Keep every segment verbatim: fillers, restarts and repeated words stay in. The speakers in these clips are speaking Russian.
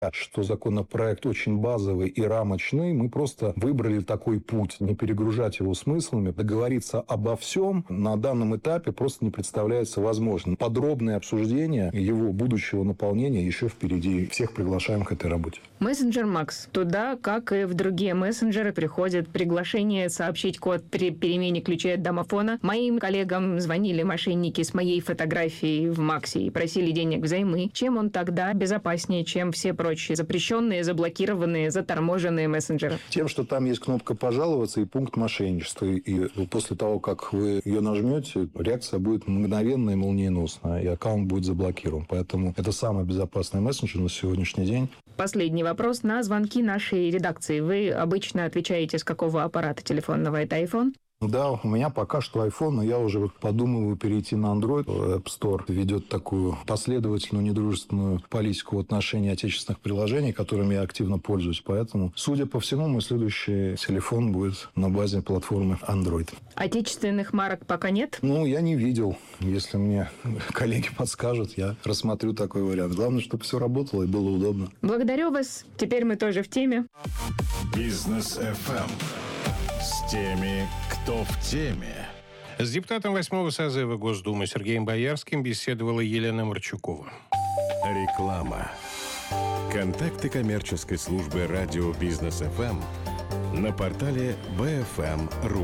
что законопроект очень базовый и рамочный. Мы просто выбрали такой путь, не перегружать его смыслами. Договориться обо всем на данном этапе просто не представляется возможным. Подробное обсуждение его будущего наполнения еще впереди. Всех приглашаем к этой работе. Мессенджер Макс. Туда, как и в другие мессенджеры, приходит приглашение сообщить код при перемене ключей от домофона. Моим коллегам звонили мошенники с моей фотографией в Максе и просили денег взаймы. Чем он тогда безопаснее, чем все прочие запрещенные, заблокированные, заторможенные мессенджеры? Тем, что там есть кнопка «Пожаловаться» и пункт «Мошенничество». И после того, как вы ее нажмете, реакция будет мгновенная и молниеносная, и аккаунт будет заблокирован. Поэтому это самый безопасный мессенджер на сегодняшний день. Последний вопрос на звонки нашей редакции. Вы обычно отвечаете с какого аппарата телефонного? Это iPhone? Да, у меня пока что iPhone, но я уже подумываю перейти на Android. App Store ведет такую последовательную, недружественную политику в отношении отечественных приложений, которыми я активно пользуюсь. Поэтому, судя по всему, мой следующий телефон будет на базе платформы Android. Отечественных марок пока нет? Ну, я не видел. Если мне коллеги подскажут, я рассмотрю такой вариант. Главное, чтобы все работало и было удобно. Благодарю вас. Теперь мы тоже в теме. Бизнес эф эм. С теми, кто в теме. С депутатом восьмого созыва Госдумы Сергеем Боярским беседовала Елена Марчукова. Реклама. Контакты коммерческой службы радио Бизнес эф эм на портале би эф эм точка ру.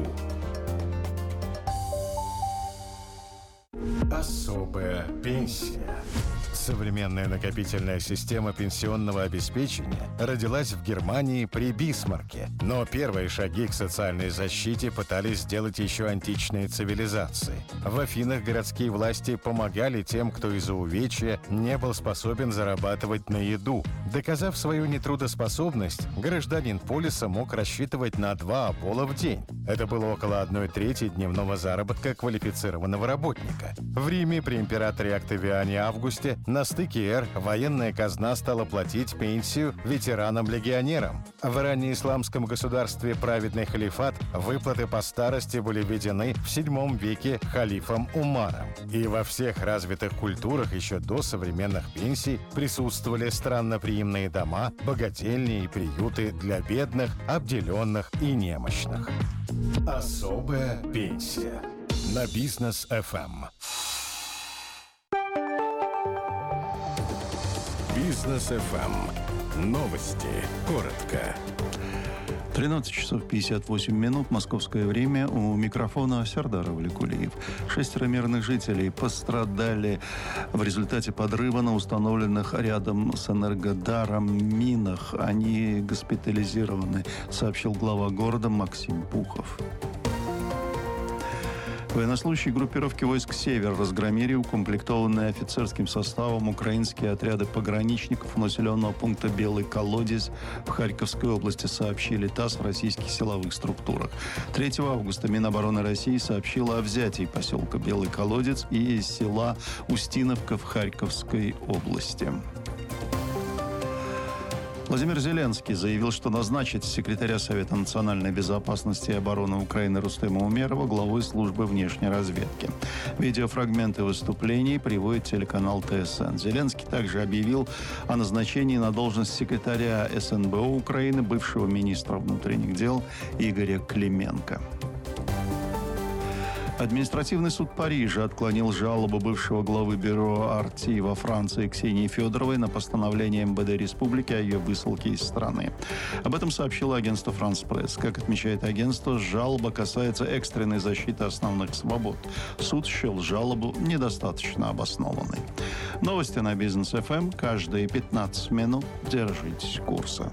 Особая пенсия. Современная накопительная система пенсионного обеспечения родилась в Германии при Бисмарке. Но первые шаги к социальной защите пытались сделать еще античные цивилизации. В Афинах городские власти помогали тем, кто из-за увечья не был способен зарабатывать на еду. Доказав свою нетрудоспособность, гражданин полиса мог рассчитывать на два обола в день. Это было около одной трети дневного заработка квалифицированного работника. В Риме при императоре Октавиане Августе на стыке эр военная казна стала платить пенсию ветеранам-легионерам. В раннеисламском государстве праведный халифат выплаты по старости были введены в седьмом веке халифом Умаром. И во всех развитых культурах еще до современных пенсий присутствовали странноприимные дома, богательни и приюты для бедных, обделенных и немощных. Особая пенсия на Бизнес эф эм. Бизнес эф эм. Новости. Коротко. тринадцать часов пятьдесят восемь минут. Московское время. У микрофона Сардар Авликулиев. Шестеро мирных жителей пострадали в результате подрыва на установленных рядом с Энергодаром минах. Они госпитализированы, сообщил глава города Максим Пухов. Военнослужащие группировки войск «Север» разгромили укомплектованные офицерским составом украинские отряды пограничников у населенного пункта Белый Колодец в Харьковской области, сообщили ТАСС в российских силовых структурах. третьего августа Минобороны России сообщила о взятии поселка Белый Колодец и села Устиновка в Харьковской области. Владимир Зеленский заявил, что назначит секретаря Совета национальной безопасности и обороны Украины Рустема Умерова главой службы внешней разведки. Видеофрагменты выступлений приводит телеканал тэ эс эн. Зеленский также объявил о назначении на должность секретаря эс эн бэ о Украины бывшего министра внутренних дел Игоря Клименко. Административный суд Парижа отклонил жалобу бывшего главы бюро Арти во Франции Ксении Федоровой на постановление эм бэ дэ республики о ее высылке из страны. Об этом сообщило агентство «Франс Пресс». Как отмечает агентство, жалоба касается экстренной защиты основных свобод. Суд счел жалобу недостаточно обоснованной. Новости на Бизнес эф эм каждые пятнадцать минут. Держитесь курса.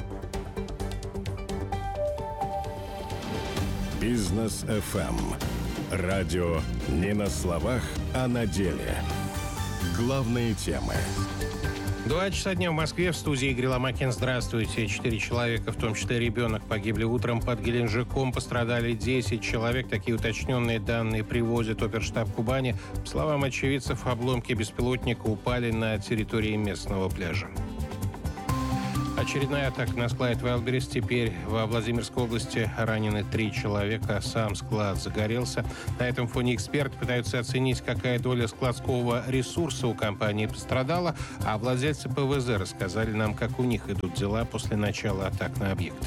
Бизнес эф эм. Радио не на словах, а на деле. Главные темы. Два часа дня в Москве. В студии Игорь Ломакин. Здравствуйте. Четыре человека, в том числе ребенок, погибли утром под Геленджиком. Пострадали десять человек. Такие уточненные данные приводит оперштаб Кубани. По словам очевидцев, обломки беспилотника упали на территории местного пляжа. Очередная атака на склад Wildberries. Теперь во Владимирской области ранены три человека. Сам склад загорелся. На этом фоне эксперты пытаются оценить, какая доля складского ресурса у компании пострадала. А владельцы ПВЗ рассказали нам, как у них идут дела после начала атак на объекты.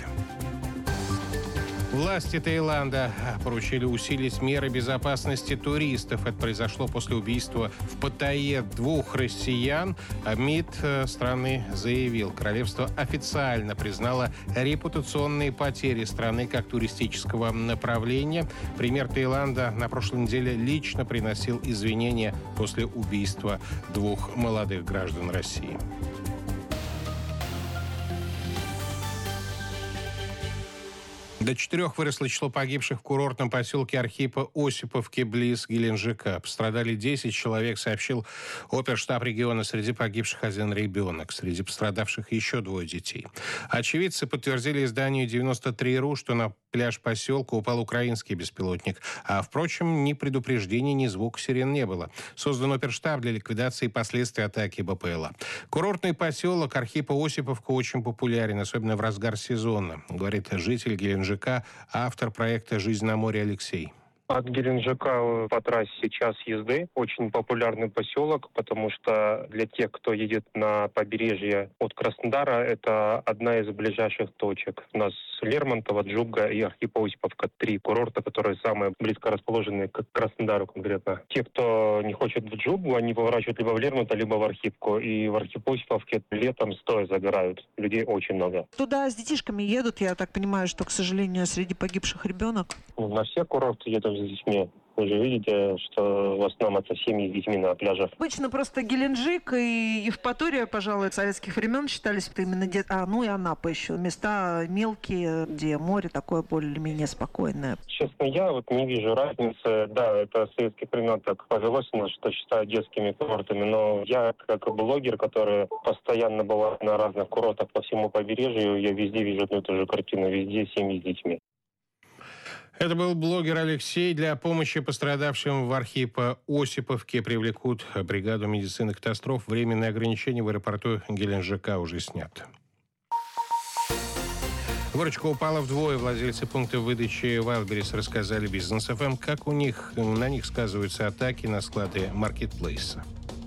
Власти Таиланда поручили усилить меры безопасности туристов. Это произошло после убийства в Паттайе двух россиян. МИД страны заявил, королевство официально признало репутационные потери страны как туристического направления. Премьер Таиланда на прошлой неделе лично приносил извинения после убийства двух молодых граждан России. До четырех выросло число погибших в курортном поселке Архипо-Осиповки близ Геленджика. Пострадали десять человек, сообщил оперштаб региона. Среди погибших один ребенок. Среди пострадавших еще двое детей. Очевидцы подтвердили изданию девяносто три точка ру, что на пляж поселка упал украинский беспилотник. А, впрочем, ни предупреждений, ни звука сирен не было. Создан оперштаб для ликвидации последствий атаки БПЛА. Курортный поселок Архипо-Осиповка очень популярен, особенно в разгар сезона, говорит житель Геленджика, автор проекта «Жизнь на море» Алексей. От Геленджика по трассе час езды. Очень популярный поселок, потому что для тех, кто едет на побережье от Краснодара, это одна из ближайших точек. У нас Лермонтово, Джуга и Архипо-Осиповка. Три курорта, которые самые близко расположены к Краснодару конкретно. Те, кто не хочет в Джугу, они поворачивают либо в Лермонтово, либо в Архипку. И в Архипо-Осиповке летом стоя загорают. Людей очень много. Туда с детишками едут, я так понимаю, что, к сожалению, среди погибших ребенок. На все курорты едут с детьми. Вы же видите, что в основном это семьи с детьми на пляжах. Обычно просто Геленджик и Евпатория, пожалуй, советских времен считались именно... Де... А, ну и Анапа еще. Места мелкие, где море такое более-менее спокойное. Честно, я вот не вижу разницы. Да, это с советских времен так повелось у нас, что считают детскими курортами. Но я, как блогер, который постоянно бывает на разных курортах по всему побережью, я везде вижу одну и ту же картину. Везде семьи с детьми. Это был блогер Алексей. Для помощи пострадавшим в Архипо-Осиповке привлекут бригаду медицины катастроф. Временные ограничения в аэропорту Геленджика уже сняты. Выручка упала вдвое. Владельцы пункта выдачи Wildberries рассказали Бизнес эф эм, как у них, на них сказываются атаки на склады маркетплейса.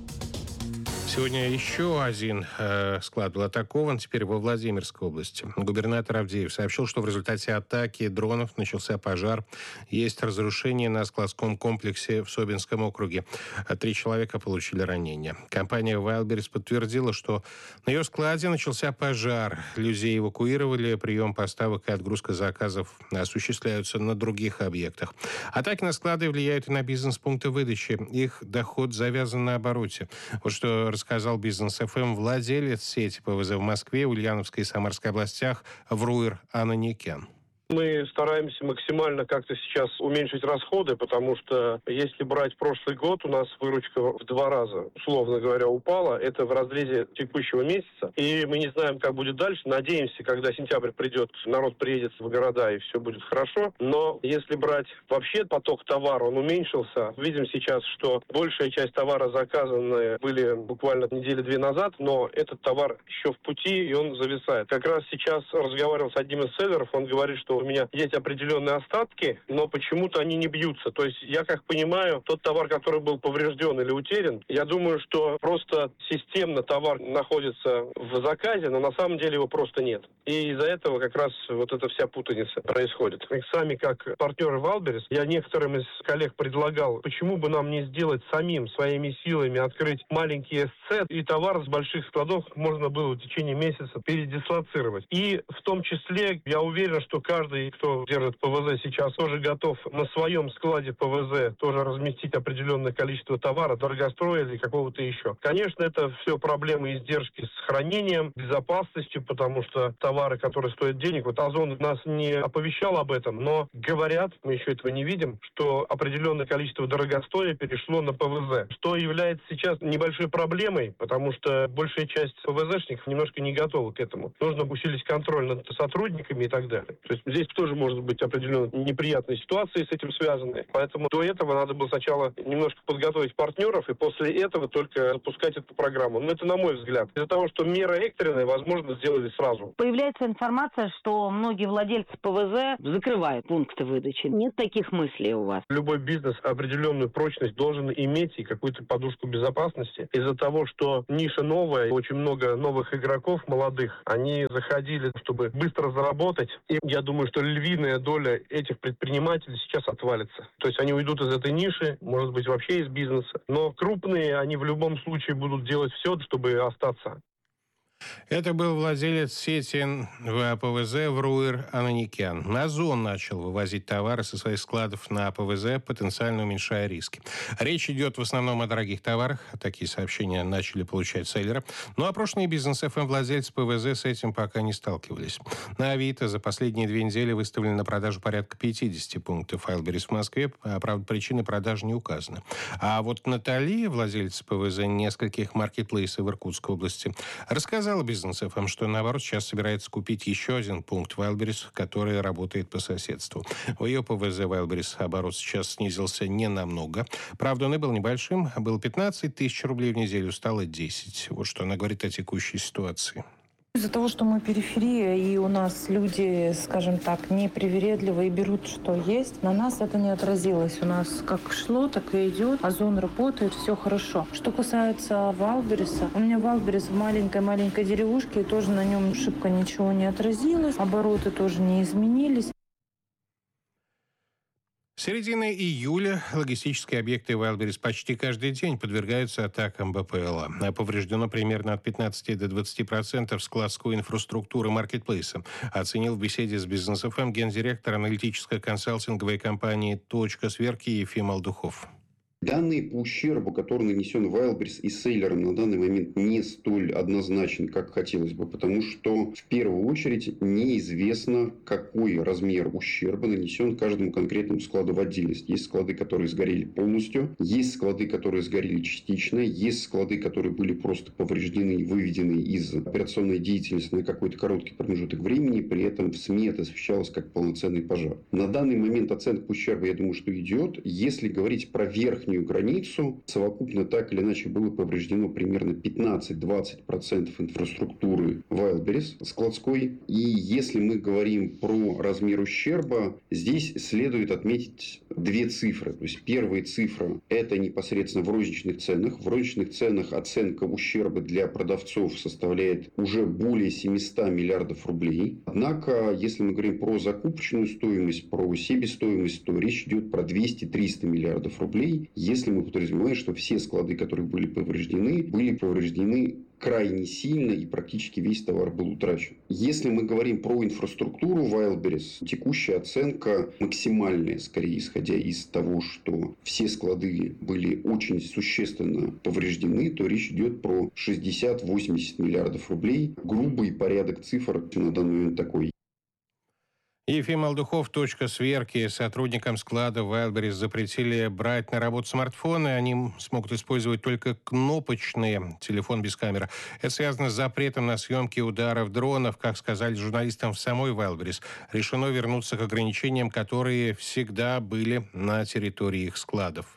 Сегодня еще один э, склад был атакован, теперь во Владимирской области. Губернатор Авдеев сообщил, что в результате атаки дронов начался пожар. Есть разрушение на складском комплексе в Собинском округе. Три человека получили ранения. Компания Wildberries подтвердила, что на ее складе начался пожар. Людей эвакуировали, прием поставок и отгрузка заказов осуществляются на других объектах. Атаки на склады влияют и на бизнес-пункты выдачи. Их доход завязан на обороте. Вот что рассказал Бизнес эф эм владелец сети ПВЗ в Москве, Ульяновской и Самарской областях ВРУИР Анна Никен. Мы стараемся максимально как-то сейчас уменьшить расходы, потому что если брать прошлый год, у нас выручка в два раза, условно говоря, упала. Это в разрезе текущего месяца. И мы не знаем, как будет дальше. Надеемся, когда сентябрь придет, народ приедет в города и все будет хорошо. Но если брать вообще поток товара, он уменьшился. Видим сейчас, что большая часть товара заказанные были буквально недели две назад, но этот товар еще в пути, и он зависает. Как раз сейчас разговаривал с одним из селлеров, он говорит, что у меня есть определенные остатки, но почему-то они не бьются. То есть я как понимаю, тот товар, который был поврежден или утерян, я думаю, что просто системно товар находится в заказе, но на самом деле его просто нет. И из-за этого как раз вот эта вся путаница происходит. И сами как партнеры Wildberries, я некоторым из коллег предлагал, почему бы нам не сделать самим, своими силами, открыть маленький эс цэ, и товар с больших складов можно было в течение месяца передислоцировать. И в том числе я уверен, что каждый Каждый, кто держит ПВЗ сейчас, тоже готов на своем складе ПВЗ тоже разместить определенное количество товара, дорогостроя или какого-то еще. Конечно, это все проблемы и издержки с хранением, безопасностью, потому что товары, которые стоят денег, вот Озон нас не оповещал об этом, но говорят, мы еще этого не видим, что определенное количество дорогостоя перешло на ПВЗ, что является сейчас небольшой проблемой, потому что большая часть ПВЗшников немножко не готова к этому. Нужно усилить контроль над сотрудниками и так далее. То есть Здесь тоже может быть определенные неприятные ситуации с этим связаны. Поэтому до этого надо было сначала немножко подготовить партнеров и после этого только запускать эту программу. Но это на мой взгляд. Из-за того, что мера экстренная, возможно, сделали сразу. Появляется информация, что многие владельцы ПВЗ закрывают пункты выдачи. Нет таких мыслей у вас? Любой бизнес определенную прочность должен иметь и какую-то подушку безопасности. Из-за того, что ниша новая, очень много новых игроков молодых, они заходили, чтобы быстро заработать. И я думаю, что львиная доля этих предпринимателей сейчас отвалится. То есть они уйдут из этой ниши, может быть, вообще из бизнеса. Но крупные, они в любом случае будут делать все, чтобы остаться. Это был владелец сети ПВЗ ВРУИР Ананикян. Озон начал вывозить товары со своих складов на ПВЗ, потенциально уменьшая риски. Речь идет в основном о дорогих товарах. Такие сообщения начали получать селлеры. Ну а прошлые бизнес-эф эм-владельцы ПВЗ с этим пока не сталкивались. На Авито за последние две недели выставлены на продажу порядка пятьдесят пунктов Wildberries в Москве. Правда, причины продажи не указаны. А вот Натали, владелец ПВЗ нескольких маркетплейсов в Иркутской области, рассказала бизнес-эф эм, что, наоборот, сейчас собирается купить еще один пункт Wildberries, который работает по соседству. В ее ПВЗ Wildberries оборот сейчас снизился ненамного. Правда, он и был небольшим. Было пятнадцать тысяч рублей в неделю, стало десять. Вот что она говорит о текущей ситуации. Из-за того, что мы периферия, и у нас люди, скажем так, непривередливые и берут, что есть, на нас это не отразилось. У нас как шло, так и идет. Озон работает, все хорошо. Что касается Wildberries, у меня Wildberries в маленькой-маленькой деревушке, и тоже на нем шибко ничего не отразилось. Обороты тоже не изменились. С середины июля логистические объекты Wildberries почти каждый день подвергаются атакам БПЛА. Повреждено примерно от пятнадцати до двадцати процентов складской инфраструктуры маркетплейса, оценил в беседе с бизнес-эф эм гендиректор аналитической консалтинговой компании «Точка сверки» Ефим Алдухов. Данные по ущербу, который нанесен Wildberries и селлерам, на данный момент не столь однозначен, как хотелось бы, потому что в первую очередь неизвестно, какой размер ущерба нанесен каждому конкретному складу в отдельности. Есть склады, которые сгорели полностью, есть склады, которые сгорели частично, есть склады, которые были просто повреждены и выведены из операционной деятельности на какой-то короткий промежуток времени, при этом в СМИ это освещалось как полноценный пожар. На данный момент оценка ущерба, я думаю, что идет. Если говорить про верхний границу, совокупно так или иначе было повреждено примерно пятнадцать-двадцать процентов инфраструктуры Wildberries складской. И если мы говорим про размер ущерба, здесь следует отметить две цифры. То есть первая цифра – это непосредственно в розничных ценах. В розничных ценах оценка ущерба для продавцов составляет уже более семьсот миллиардов рублей. Однако, если мы говорим про закупочную стоимость, про себестоимость, то речь идет про двести-триста миллиардов рублей. Если мы подразумеваем, что все склады, которые были повреждены, были повреждены крайне сильно и практически весь товар был утрачен. Если мы говорим про инфраструктуру Wildberries, текущая оценка максимальная, скорее исходя из того, что все склады были очень существенно повреждены, то речь идет про шестьдесят-восемьдесят миллиардов рублей. Грубый порядок цифр на данный момент такой. Ефим Алдухов, «Точка сверки». Сотрудникам склада Wildberries запретили брать на работу смартфоны. Они смогут использовать только кнопочные, телефон без камеры. Это связано с запретом на съемки ударов дронов. Как сказали журналистам в самой Wildberries, решено вернуться к ограничениям, которые всегда были на территории их складов.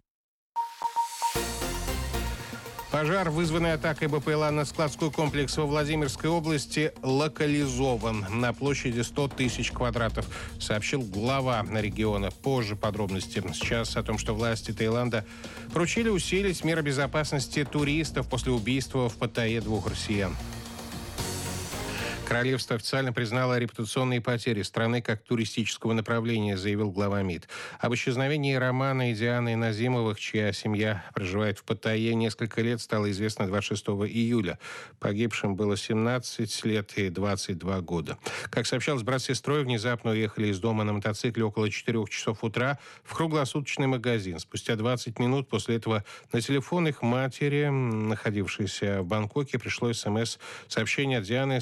Пожар, вызванный атакой БПЛА на складской комплекс во Владимирской области, локализован на площади сто тысяч квадратов, сообщил глава региона. Позже подробности. Сейчас о том, что власти Таиланда поручили усилить меры безопасности туристов после убийства в Паттайе двух россиян. Королевство официально признало репутационные потери страны как туристического направления, заявил глава МИД. Об исчезновении Романа и Дианы Назимовых, чья семья проживает в Паттайе несколько лет, стало известно двадцать шестого июля. Погибшим было семнадцать лет и двадцать два года. Как сообщалось, брат с сестрой внезапно уехали из дома на мотоцикле около четырёх часов утра в круглосуточный магазин. Спустя двадцать минут после этого на телефон их матери, находившейся в Бангкоке, пришло СМС-сообщение от Дианы со словом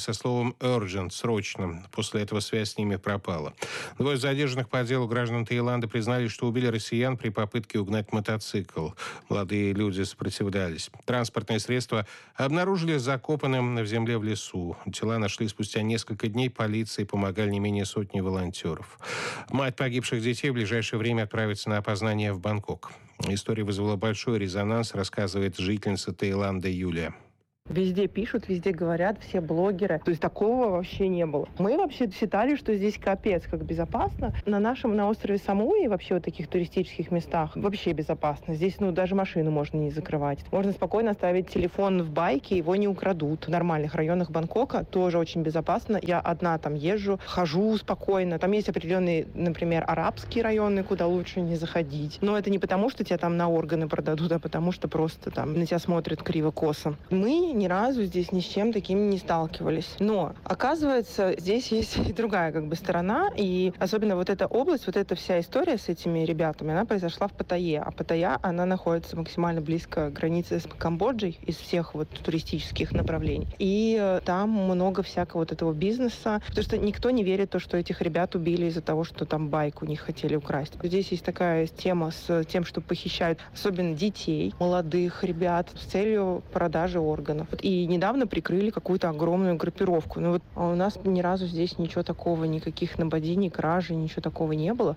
словом «urgent» — «срочно». После этого связь с ними пропала. Двое задержанных по делу граждан Таиланда признались, что убили россиян при попытке угнать мотоцикл. Молодые люди сопротивлялись. Транспортное средство обнаружили закопанным в земле в лесу. Тела нашли спустя несколько дней. Полиции помогали не менее сотни волонтеров. Мать погибших детей в ближайшее время отправится на опознание в Бангкок. История вызвала большой резонанс, рассказывает жительница Таиланда Юлия. Везде пишут, везде говорят, все блогеры. То есть такого вообще не было. Мы вообще считали, что здесь капец как безопасно. На нашем, на острове Самуи, вообще вот таких туристических местах, вообще безопасно. Здесь, ну, даже машину можно не закрывать. Можно спокойно оставить телефон в байке, его не украдут. В нормальных районах Бангкока тоже очень безопасно. Я одна там езжу, хожу спокойно. Там есть определенные, например, арабские районы, куда лучше не заходить. Но это не потому, что тебя там на органы продадут, а потому что просто там на тебя смотрят криво-косо. Мы ни разу здесь ни с чем таким не сталкивались. Но, оказывается, здесь есть и другая как бы сторона, и особенно вот эта область, вот эта вся история с этими ребятами, она произошла в Паттайе. А Паттайя, она находится максимально близко к границе с Камбоджей из всех вот туристических направлений. И э, там много всякого вот этого бизнеса, потому что никто не верит в то, что этих ребят убили из-за того, что там байк у них хотели украсть. Здесь есть такая тема с тем, что похищают особенно детей, молодых ребят с целью продажи органов. И недавно прикрыли какую-то огромную группировку. Но вот у нас ни разу здесь ничего такого, никаких нападений, кражей, ничего такого не было.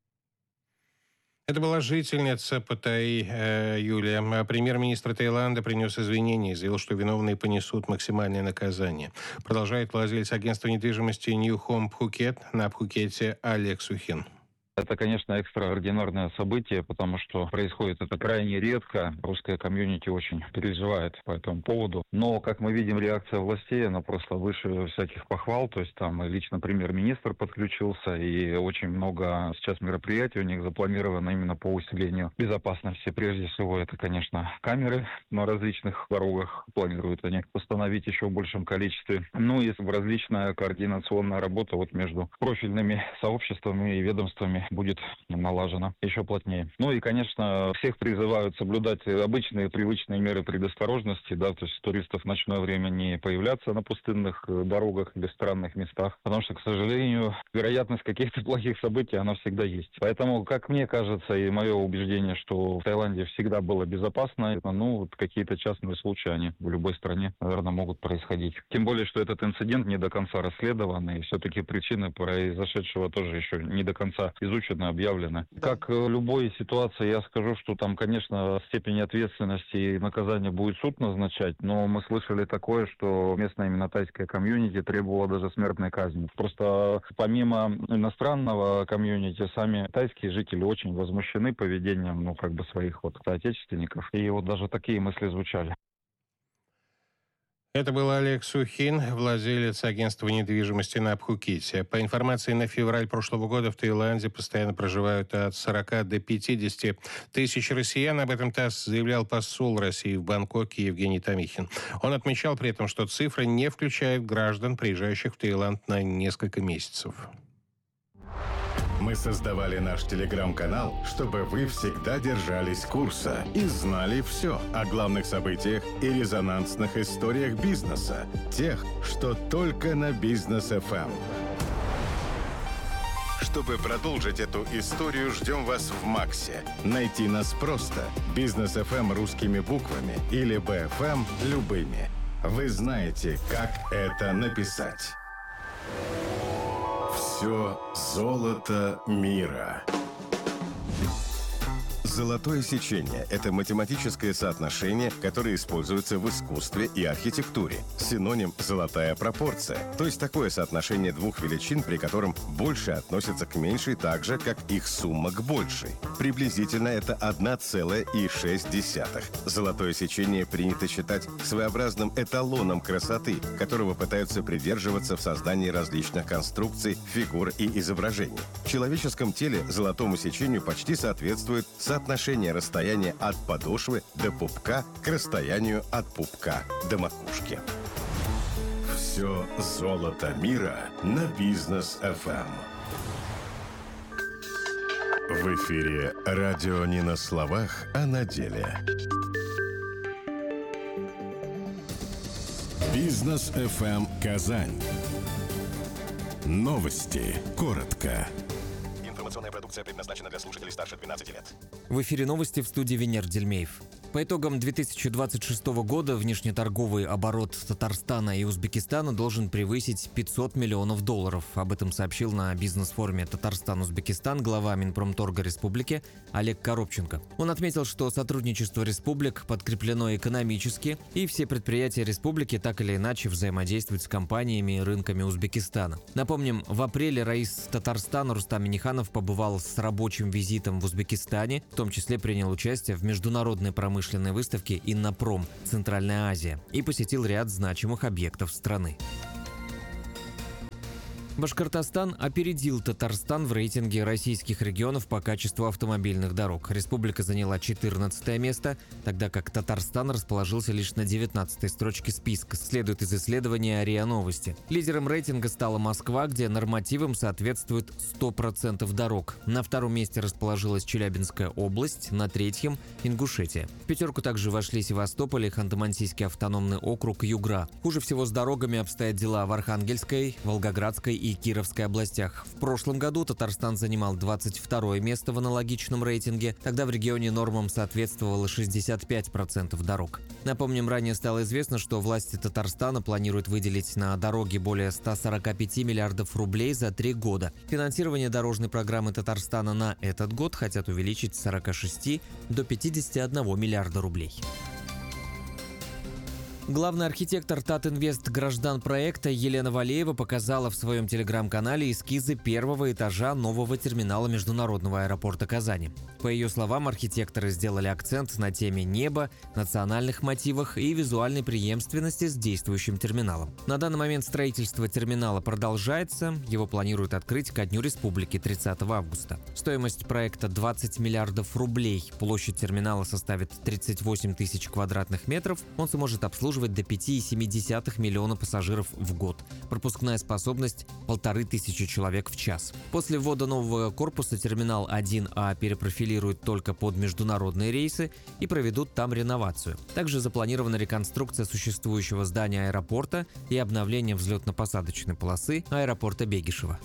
Это была жительница Паттайи э, Юлия. Премьер-министр Таиланда принес извинения и заявил, что виновные понесут максимальное наказание. Продолжает владелец агентства недвижимости New Home Phuket на Пхукете Олег Сухин. Это, конечно, экстраординарное событие, потому что происходит это крайне редко. Русская комьюнити очень переживает по этому поводу. Но, как мы видим, реакция властей, она просто выше всяких похвал. То есть там лично премьер-министр подключился, и очень много сейчас мероприятий у них запланировано именно по усилению безопасности. Прежде всего, это, конечно, камеры на различных дорогах. Планируют они установить еще в большем количестве. Ну и различная координационная работа вот между профильными сообществами и ведомствами будет налажено еще плотнее. Ну и, конечно, всех призывают соблюдать обычные привычные меры предосторожности, да, то есть туристов в ночное время не появляться на пустынных дорогах или странных местах, потому что, к сожалению, вероятность каких-то плохих событий, она всегда есть. Поэтому, как мне кажется, и мое убеждение, что в Таиланде всегда было безопасно, ну, вот какие-то частные случаи, они в любой стране, наверное, могут происходить. Тем более, что этот инцидент не до конца расследован, и все-таки причины произошедшего тоже еще не до конца изучены, объявлено. Как в любой ситуации, я скажу, что там, конечно, степень ответственности и наказания будет суд назначать, но мы слышали такое, что местная именно тайская комьюнити требовала даже смертной казни. Просто помимо иностранного комьюнити, сами тайские жители очень возмущены поведением, ну, как бы своих вот соотечественников. И вот даже такие мысли звучали. Это был Олег Сухин, владелец агентства недвижимости на Пхукете. По информации на февраль прошлого года в Таиланде постоянно проживают от сорока до пятидесяти тысяч россиян. Об этом ТАСС заявлял посол России в Бангкоке Евгений Томихин. Он отмечал при этом, что цифра не включает граждан, приезжающих в Таиланд на несколько месяцев. Мы создавали наш телеграм-канал, чтобы вы всегда держались курса и знали все о главных событиях и резонансных историях бизнеса. Тех, что только на Бизнес эф эм. Чтобы продолжить эту историю, ждем вас в Максе. Найти нас просто. Бизнес эф эм русскими буквами или би эф эм любыми. Вы знаете, как это написать. Все золото мира. Золотое сечение – это математическое соотношение, которое используется в искусстве и архитектуре. Синоним – золотая пропорция, то есть такое соотношение двух величин, при котором большее относится к меньшей так же, как их сумма к большей. Приблизительно это одна целая шесть десятых. Золотое сечение принято считать своеобразным эталоном красоты, которого пытаются придерживаться в создании различных конструкций, фигур и изображений. В человеческом теле золотому сечению почти соответствует соотношение Отношение расстояния от подошвы до пупка к расстоянию от пупка до макушки. Все золото мира на Бизнес эф эм. В эфире радио не на словах, а на деле. Бизнес эф эм Казань. Новости коротко. Информационная продукция предназначена для слушателей старше двенадцати лет. В эфире новости, в студии Венер Дельмеев. По итогам две тысячи двадцать шестого года внешнеторговый оборот Татарстана и Узбекистана должен превысить пятьсот миллионов долларов. Об этом сообщил на бизнес-форуме «Татарстан-Узбекистан» глава Минпромторга Республики Олег Коробченко. Он отметил, что сотрудничество республик подкреплено экономически, и все предприятия республики так или иначе взаимодействуют с компаниями и рынками Узбекистана. Напомним, в апреле раис Татарстана Рустам Минниханов побывал с рабочим визитом в Узбекистане, в том числе принял участие в международной промышленной выставке «Иннопром. Центральная Азия» и посетил ряд значимых объектов страны. Башкортостан опередил Татарстан в рейтинге российских регионов по качеству автомобильных дорог. Республика заняла четырнадцатое место, тогда как Татарстан расположился лишь на девятнадцатой строчке списка, следует из исследования РИА Новости. Лидером рейтинга стала Москва, где нормативам соответствует сто процентов дорог. На втором месте расположилась Челябинская область, на третьем – Ингушетия. В пятерку также вошли Севастополь и Ханты-Мансийский автономный округ Югра. Хуже всего с дорогами обстоят дела в Архангельской, Волгоградской и Кировской областях. В прошлом году Татарстан занимал двадцать второе место в аналогичном рейтинге. Тогда в регионе нормам соответствовало шестьдесят пять процентов дорог. Напомним, ранее стало известно, что власти Татарстана планируют выделить на дороги более ста сорока пяти миллиардов рублей за три года. Финансирование дорожной программы Татарстана на этот год хотят увеличить с сорока шести до пятидесяти одного миллиарда рублей. Главный архитектор Татинвест граждан проекта Елена Валеева показала в своем телеграм-канале эскизы первого этажа нового терминала международного аэропорта Казани. По ее словам, архитекторы сделали акцент на теме неба, национальных мотивах и визуальной преемственности с действующим терминалом. На данный момент строительство терминала продолжается. Его планируют открыть ко Дню Республики тридцатого августа. Стоимость проекта двадцать миллиардов рублей. Площадь терминала составит тридцать восемь тысяч квадратных метров. Он сможет обслуживать до пяти целых семи десятых миллиона пассажиров в год. Пропускная способность – полторы тысячи человек в час. После ввода нового корпуса терминал один А перепрофилируют только под международные рейсы и проведут там реновацию. Также запланирована реконструкция существующего здания аэропорта и обновление взлетно-посадочной полосы аэропорта Бегишева.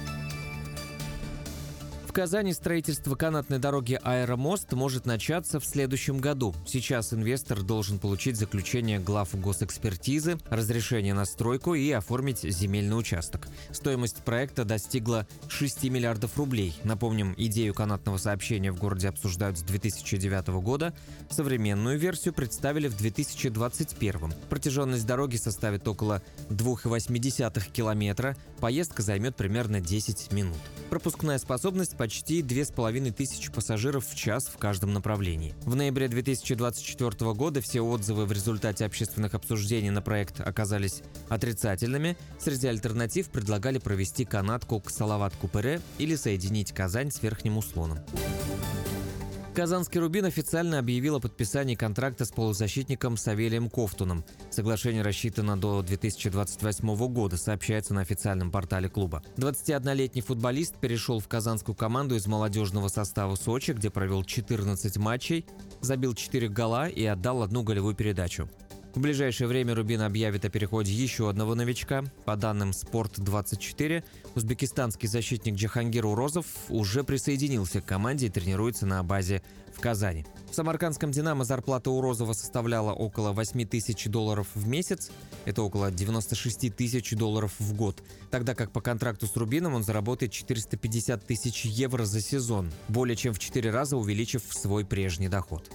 В Казани строительство канатной дороги «Аэромост» может начаться в следующем году. Сейчас инвестор должен получить заключение глав госэкспертизы, разрешение на стройку и оформить земельный участок. Стоимость проекта достигла шести миллиардов рублей. Напомним, идею канатного сообщения в городе обсуждают с две тысячи девятого года. Современную версию представили в две тысячи двадцать первом. Протяженность дороги составит около двух целых восьми десятых километра. Поездка займет примерно десять минут. Пропускная способность почти две с половиной тысячи пассажиров в час в каждом направлении. В ноябре две тысячи двадцать четвёртого года все отзывы в результате общественных обсуждений на проект оказались отрицательными. Среди альтернатив предлагали провести канатку к Салават-Купыре или соединить Казань с Верхним Услоном. Казанский «Рубин» официально объявил о подписании контракта с полузащитником Савелием Ковтуном. Соглашение рассчитано до две тысячи двадцать восьмого года, сообщается на официальном портале клуба. двадцатиоднолетний футболист перешел в казанскую команду из молодежного состава Сочи, где провел четырнадцать матчей, забил четыре гола и отдал одну голевую передачу. В ближайшее время «Рубин» объявит о переходе еще одного новичка. По данным спорт двадцать четыре, узбекистанский защитник Джахангир Урозов уже присоединился к команде и тренируется на базе в Казани. В самаркандском «Динамо» зарплата Урозова составляла около восемь тысяч долларов в месяц. Это около девяносто шесть тысяч долларов в год. Тогда как по контракту с «Рубином» он заработает четыреста пятьдесят тысяч евро за сезон, более чем в четыре раза увеличив свой прежний доход.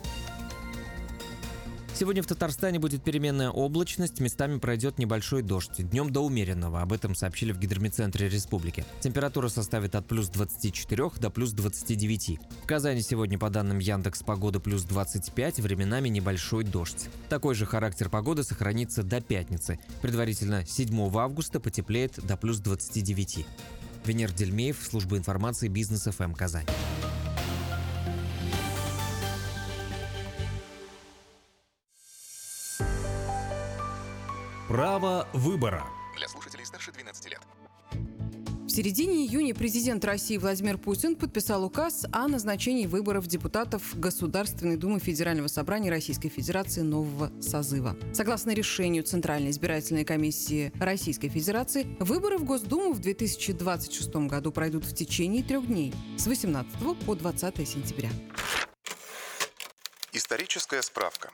Сегодня в Татарстане будет переменная облачность, местами пройдет небольшой дождь. Днем до умеренного, об этом сообщили в гидромедцентре республики. Температура составит от плюс двадцати четырёх до плюс двадцати девяти. В Казани сегодня, по данным Яндекс.Погоды, плюс двадцать пять, временами небольшой дождь. Такой же характер погоды сохранится до пятницы. Предварительно седьмого августа потеплеет до плюс двадцати девяти. Венер Дельмеев, служба информации Бизнес эф эм Казань. Право выбора. Для слушателей старше двенадцати лет. В середине июня президент России Владимир Путин подписал указ о назначении выборов депутатов Государственной Думы Федерального собрания Российской Федерации нового созыва. Согласно решению Центральной избирательной комиссии Российской Федерации, выборы в Госдуму в две тысячи двадцать шестом году пройдут в течение трех дней с восемнадцатого по двадцатое сентября. Историческая справка.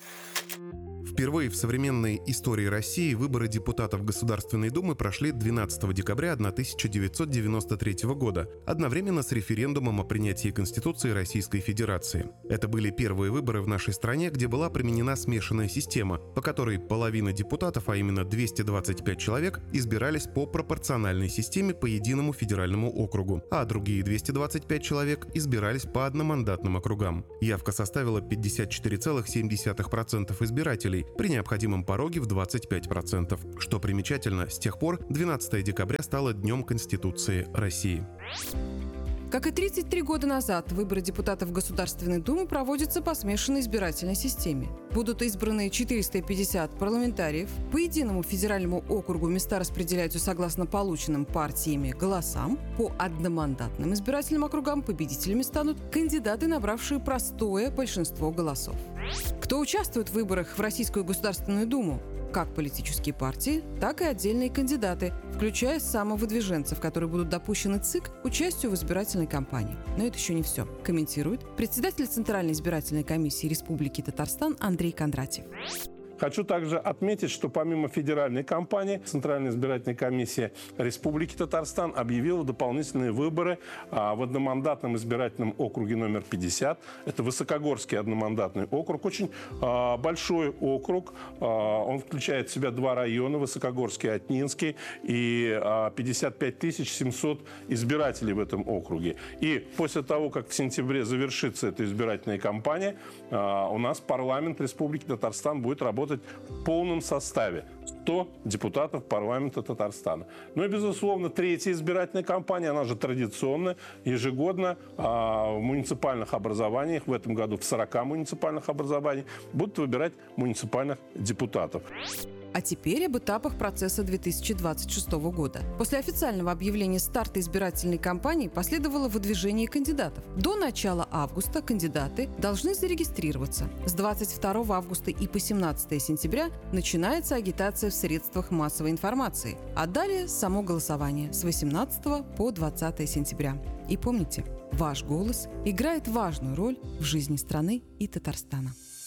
Впервые в современной истории России выборы депутатов Государственной Думы прошли двенадцатого декабря тысяча девятьсот девяносто третьего года, одновременно с референдумом о принятии Конституции Российской Федерации. Это были первые выборы в нашей стране, где была применена смешанная система, по которой половина депутатов, а именно двести двадцать пять человек, избирались по пропорциональной системе по единому федеральному округу, а другие двести двадцать пять человек избирались по одномандатным округам. Явка составила пятьдесят четыре целых семь десятых процента избирателей, при необходимом пороге в двадцать пять процентов. Что примечательно, с тех пор двенадцатого декабря стало Днем Конституции России. Как и тридцать три года назад, выборы депутатов Государственной Думы проводятся по смешанной избирательной системе. Будут избраны четыреста пятьдесят парламентариев. По единому федеральному округу места распределяются согласно полученным партиями голосам. По одномандатным избирательным округам победителями станут кандидаты, набравшие простое большинство голосов. Кто участвует в выборах в Российскую Государственную Думу? Как политические партии, так и отдельные кандидаты, включая самовыдвиженцев, которые будут допущены ЦИК к участию в избирательной кампании. Но это еще не все, комментирует председатель Центральной избирательной комиссии Республики Татарстан Андрей Кондратьев. Хочу также отметить, что помимо федеральной кампании, Центральная избирательная комиссия Республики Татарстан объявила дополнительные выборы а, в одномандатном избирательном округе номер пятьдесят. Это Высокогорский одномандатный округ. Очень а, большой округ. А, он включает в себя два района, Высокогорский и Отнинский, и а, пятьдесят пять тысяч семьсот избирателей в этом округе. И после того, как в сентябре завершится эта избирательная кампания, а, у нас парламент Республики Татарстан будет работать в полном составе. сто депутатов парламента Татарстана. Ну и, безусловно, третья избирательная кампания, она же традиционная, ежегодно а, в муниципальных образованиях, в этом году в сорока муниципальных образованиях, будут выбирать муниципальных депутатов. А теперь об этапах процесса две тысячи двадцать шестого года. После официального объявления старта избирательной кампании последовало выдвижение кандидатов. До начала августа кандидаты должны зарегистрироваться. С двадцать второго августа и по семнадцатого сентября начинается агитация в средствах массовой информации. А далее само голосование с восемнадцатого по двадцатое сентября. И помните, ваш голос играет важную роль в жизни страны и Татарстана.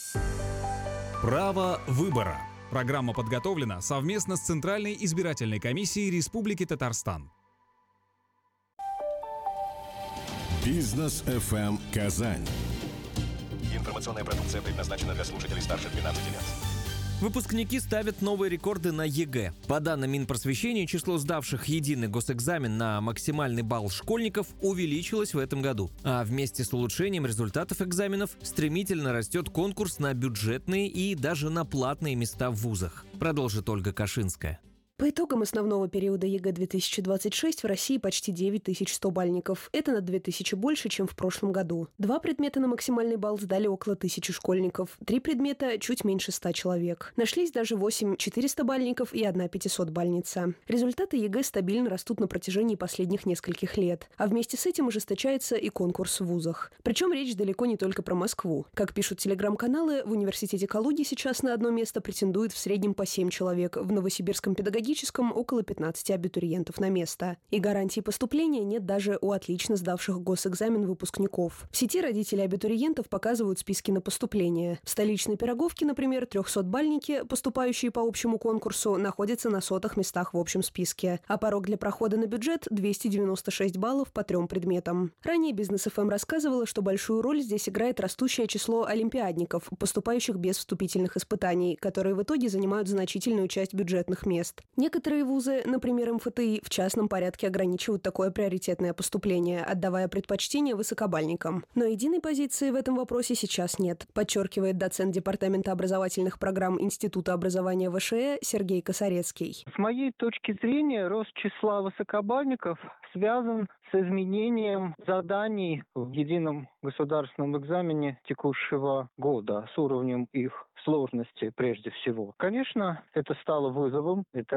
Право выбора. Программа подготовлена совместно с Центральной избирательной комиссией Республики Татарстан. Бизнес эф эм Казань. Информационная продукция предназначена для слушателей старше двенадцати лет. Выпускники ставят новые рекорды на ЕГЭ. По данным Минпросвещения, число сдавших единый госэкзамен на максимальный балл школьников увеличилось в этом году. А вместе с улучшением результатов экзаменов стремительно растет конкурс на бюджетные и даже на платные места в вузах. Продолжит Ольга Кашинская. По итогам основного периода ЕГЭ две тысячи двадцать шесть в России почти девять тысяч сто бальников. Это на две тысячи больше, чем в прошлом году. Два предмета на максимальный балл сдали около тысячи школьников. Три предмета – чуть меньше ста человек. Нашлись даже восемь четыреста бальников и одна пятисот бальница. Результаты ЕГЭ стабильно растут на протяжении последних нескольких лет. А вместе с этим ужесточается и конкурс в вузах. Причем речь далеко не только про Москву. Как пишут телеграм-каналы, в Университете Калуги сейчас на одно место претендует в среднем по семь человек. В Новосибирском педагогическом около пятнадцати абитуриентов на место. И гарантии поступления нет даже у отлично сдавших госэкзамен выпускников. В сети родители абитуриентов показывают списки на поступление. В столичной Пироговке, например, трехсотбальники, поступающие по общему конкурсу, находятся на сотых местах в общем списке. А порог для прохода на бюджет – двести девяносто шесть баллов по трем предметам. Ранее Бизнес эф эм рассказывала, что большую роль здесь играет растущее число олимпиадников, поступающих без вступительных испытаний, которые в итоге занимают значительную часть бюджетных мест. Некоторые вузы, например, эм эф тэ и, в частном порядке ограничивают такое приоритетное поступление, отдавая предпочтение высокобальникам. Но единой позиции в этом вопросе сейчас нет, подчеркивает доцент Департамента образовательных программ Института образования вэ ша э Сергей Косарецкий. С моей точки зрения, рост числа высокобальников связан с изменением заданий в едином государственном экзамене текущего года, с уровнем их сложности прежде всего. Конечно, это стало вызовом, это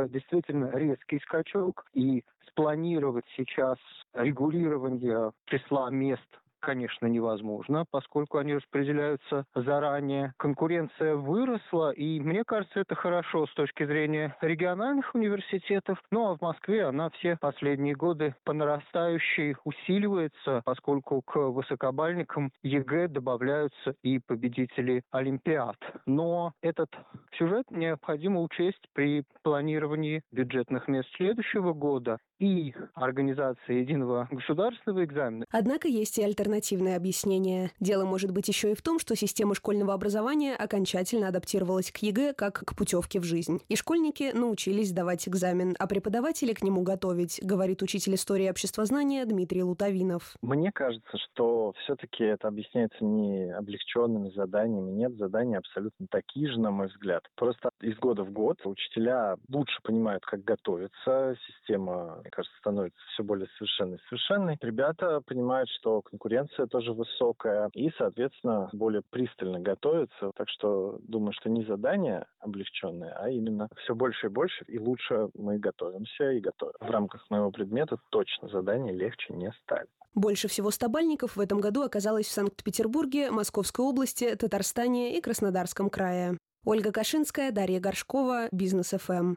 действительно резкий скачок, и спланировать сейчас регулирование числа мест, конечно, невозможно, поскольку они распределяются заранее. Конкуренция выросла, и мне кажется, это хорошо с точки зрения региональных университетов. Ну а в Москве она все последние годы по нарастающей усиливается, поскольку к высокобальникам ЕГЭ добавляются и победители Олимпиад. Но этот сюжет необходимо учесть при планировании бюджетных мест следующего года и организации единого государственного экзамена. Однако есть и альтернативное объяснение. Дело может быть еще и в том, что система школьного образования окончательно адаптировалась к ЕГЭ как к путевке в жизнь. И школьники научились сдавать экзамен, а преподаватели к нему готовить, говорит учитель истории и обществознания Дмитрий Лутовинов. Мне кажется, что все-таки это объясняется не облегченными заданиями. Нет, задания абсолютно такие же, на мой взгляд. Просто из года в год учителя лучше понимают, как готовиться. Система, мне кажется, становится все более совершенной и совершенной. Ребята понимают, что конкуренция тоже высокая и, соответственно, более пристально готовятся. Так что думаю, что не задание облегченное, а именно все больше и больше и лучше мы готовимся и готовим. В рамках моего предмета точно задания легче не стали. Больше всего стабальников в этом году оказалось в Санкт-Петербурге, Московской области, Татарстане и Краснодарском крае. Ольга Кашинская, Дарья Горшкова, Бизнес эф эм.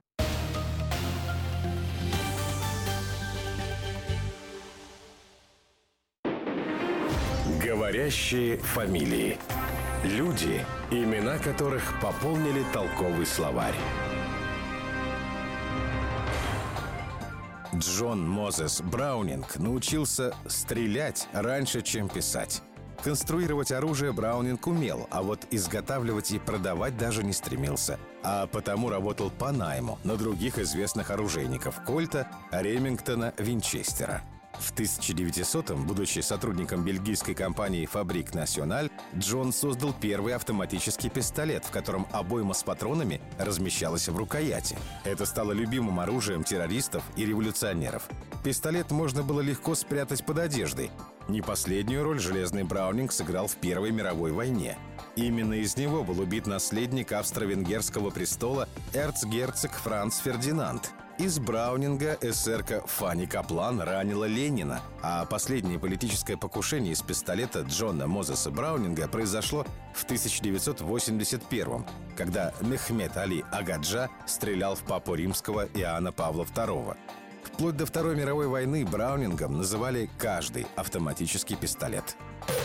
Говорящие фамилии. Люди, имена которых пополнили толковый словарь. Джон Мозес Браунинг научился стрелять раньше, чем писать. Конструировать оружие Браунинг умел, а вот изготавливать и продавать даже не стремился. А потому работал по найму на других известных оружейников – Кольта, Ремингтона, Винчестера. В тысяча девятисотом, будучи сотрудником бельгийской компании «Фабрик Националь», Джон создал первый автоматический пистолет, в котором обойма с патронами размещалась в рукояти. Это стало любимым оружием террористов и революционеров. Пистолет можно было легко спрятать под одеждой. Не последнюю роль железный Браунинг сыграл в Первой мировой войне. Именно из него был убит наследник австро-венгерского престола эрцгерцог Франц Фердинанд. Из Браунинга эсерка Фанни Каплан ранила Ленина, а последнее политическое покушение из пистолета Джона Мозеса Браунинга произошло в тысяча девятьсот восемьдесят первом, когда Мехмед Али Агаджа стрелял в папу римского Иоанна Павла второго. Вплоть до Второй мировой войны Браунингом называли каждый автоматический пистолет.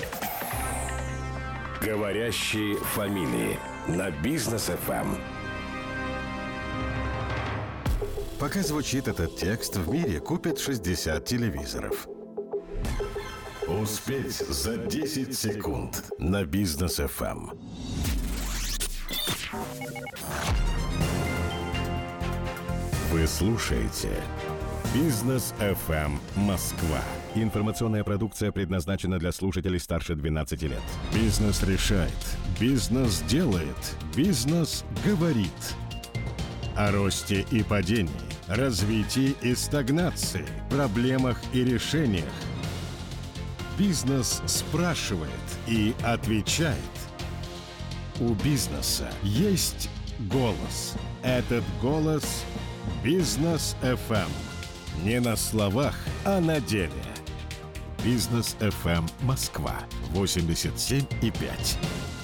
Говорящие фамилии на Бизнес эф эм. Пока звучит этот текст, в мире купят шестьдесят телевизоров. Успеть за десять секунд на Бизнес эф эм. Вы слушаете Бизнес эф эм Москва. Информационная продукция предназначена для слушателей старше двенадцати лет. Бизнес решает. Бизнес делает. Бизнес говорит. О росте и падении, развитии и стагнации, проблемах и решениях. Бизнес спрашивает и отвечает. У бизнеса есть голос. Этот голос – Бизнес эф эм. Не на словах, а на деле. Бизнес эф эм Москва восемьдесят семь и пять.